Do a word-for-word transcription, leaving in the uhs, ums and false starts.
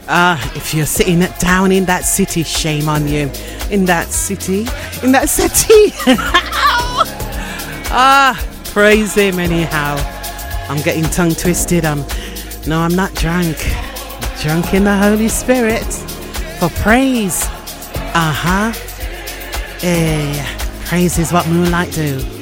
Ah, if you're sitting down in that city, shame on you. In that city, in that city. Ah, praise him anyhow. I'm getting tongue twisted. I'm no, I'm not drunk. I'm drunk in the Holy Spirit for praise. Uh huh. Yeah, praise is what moonlight do.